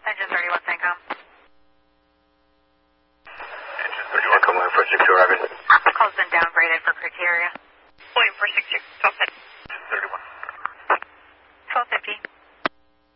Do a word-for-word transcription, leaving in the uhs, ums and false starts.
Engine thirty-one, CENTCOM. Engine thirty-one, come on, four six two, Roger. Call's been downgraded for criteria. William four six two.